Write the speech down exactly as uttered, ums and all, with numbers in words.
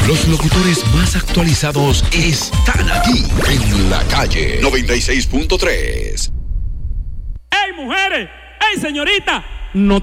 Los locutores más actualizados están aquí en La Calle noventa y seis punto tres. ¡Ey, mujeres! ¡Ey, señorita! No